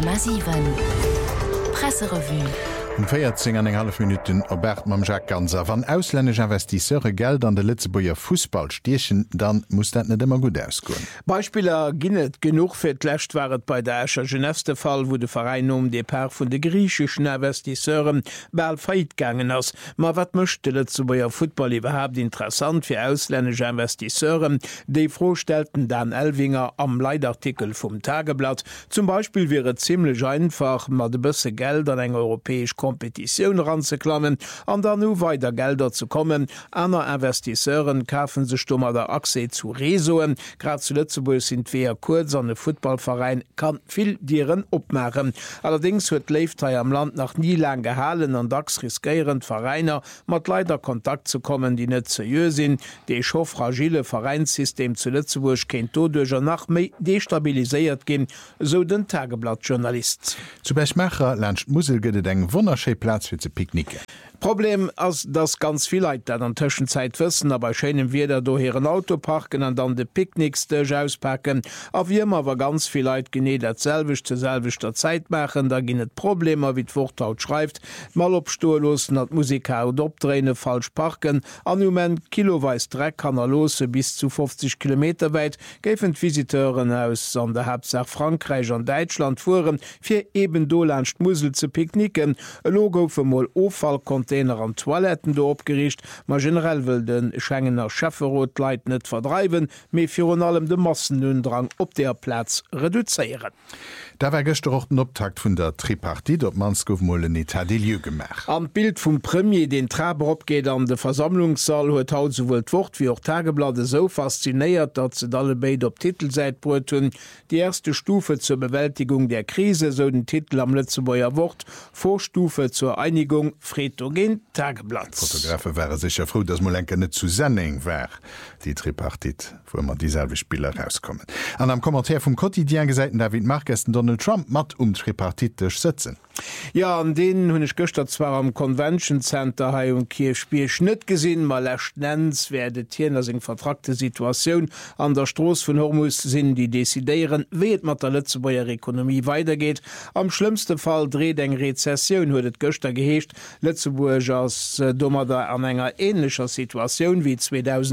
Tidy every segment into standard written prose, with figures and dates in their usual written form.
10,7 Presserevue. Um 14,5 Minuten Robert mam Jacques Ganser. Wann ausländische Investisseure Geld an de Lützeburger Fußball stiechen, dann muss dat net immer gut auskommen. Beispieler ginnet genug fir d'lächt waret bei der Äscher Genefste Fall, wo de Verein de Per vun de griechischen Investisseuren bal feitgangen ass. Ma wat mëchte Lützeburger Football überhaupt interessant fir ausländische Investisseuren, déi frohstellten Dan Elvinger am Leitartikel vum Tageblatt. Zum Beispiel wäre ziemlich einfach mat de bësse Geld an eng europäisch Kompetition ranzuklammen, an dann nu weiter Gelder zu kommen. Aner Investisseuren kaufen sich dummer der Achse zu Resoen. Grad zu Lützeburg sind wir kurz an den Footballverein kann viel Dieren opmachen. Allerdings wird Leifteil am Land nach nie lang gehalen an dax riskierend Vereiner mat leider Kontakt zu kommen, die net seriös sind. De scho fragile Vereinssystem zu Lützeburg kennt dodurcher nach méi destabilisiert gin, so den Tageblattjournalist. Zu Bechmacher lcht Muselgede eng Platz für ze Picknicke. Problem als das ganz viel Leute dann an Tschenzeit wissen, aber schenen wir da do hier ein Auto parken und dann de Picknicksstage auspacken. Auf immer war ganz viel Leute gene derselbisch zur selbiger Zeit machen, da gi het Probleme wie Worthaut schreibt, mal opstohlosen hat Musiker oder opdrehne falsch parken, an kiloweis Dreck kann lose bis zu 50 Kilometer weit, gefen Visiteuren aus an der Hauptsache Frankreich und Deutschland fuhren, fir eben dolandcht Musel zu picknicken, Logo für mal Ofallcontainer an Toiletten do opgericht, ma generell will den Schengener Schäferrot leit net verdreiben, mé Fi allem de Massenundrang op der Platz reduzieren. Da war gestern den Optakt vun der Tripartite op Manskow-Mollen Etat des lieux gemacht. Am Bild vum Premier den Traber opgeht an de Versammlungssaal huet haut sowohl Wort wie auch Tageblatte so fasziniert, dat ze alle beid op Titelseit bruten. Die erste Stufe zur Bewältigung der Krise, so den Titel am Lützeburger Wort, Vorstufe zur Einigung Fretogen Tageblatt. Fotografe wäre sicher froh, dass Molenke net zu Sending war, die Tripartite, wo immer dieselbe Spieler rauskommen. An am Kommentar vom Quotidien gesäiten David Marques Donald Trump mat tripartitisch sitzen. Ja, an den hunn ich gestern zwar am Convention Center ha und Kirchspiel schnitt gesinn, mal ercht nenns werdet Tierner seg vertragte Situation an der Stroß von Hormus sinn, die desideieren, weet mat der Lützeburger Ökonomie weitergeht. Am schlimmste Fall dreht eng Rezession huet Göster geheescht. Lützeburg als dummer da an enger ähnlicher Situation wie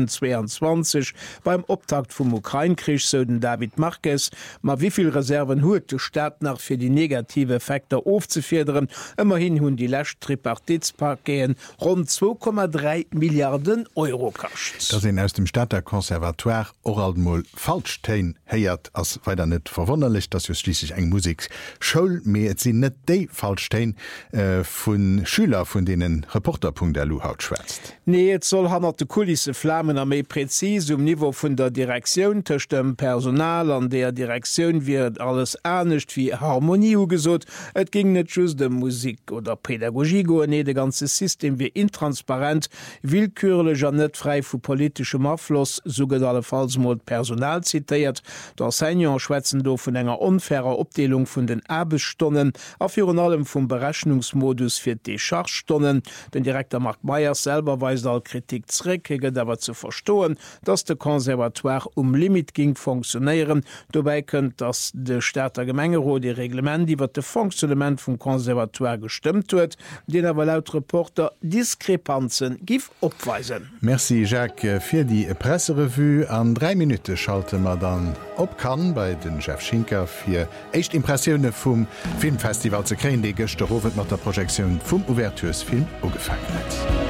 2022 beim Optakt vum Ukraine-Krieg, so den David Marques, ma wieviel Reserven huet de Staat nach fir die negative Effekte aufzufedern. Immerhin hunn die Lächt Tripartitspaketen rund 2,3 Milliarden Euro kascht. Da sind aus dem Stadter Konservatoire Oraldmoll Falschstein heiert as weiter net verwunderlich, dass jo schließlich eng Musik Scholl mehr sie net de Falschstein vun Schüler von denen Reporter.lu haut schwätzt. Nee, jetzt soll han de Kulisse Flammen a méi präzis Niveau vun der Direktion töcht dem Personal an der Direktion wird alles ernstcht wie Harmonie ugesot. Et ging net just de Musik oder Pädagogie go nee, de ganze System wie intransparent, willkürlecher net frei vu politischem Affloss, soget alle Fallsmod Personal zitiert, der Senior schwätzen do vun enger unfairer Opdelung vun den Erbesstonnen, afir allem vum Berechnungsmodus fir die Schachstonnen. Den Direktor Mark Meyer selber weist all Kritik zreckige, dawer zu verstohlen, dass de Konservatoire Limit ging funktionieren. Dabei könnt dass de Staater Gemengerot die Reglement, die wat de Funktionament vum Konservatoire gestimmt huet, den awer laut Reporter Diskrepanzen gif opweisen. Merci Jacques fir die Presserevue. An 3 Minuten schalte man dann op kann bei den Chef Schinker fir echt Impressionen vum Filmfestival ze kreen, de gestern mat der Projektion vum Ouvertursfilm ugefangen hat.